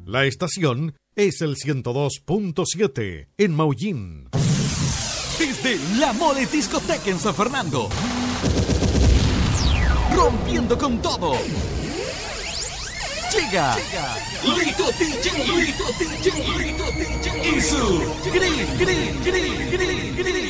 La estación es el 102.7 en Maullín. Desde la Mole Discoteca en San Fernando. Rompiendo con todo. Llega Lito DJ y su Grill.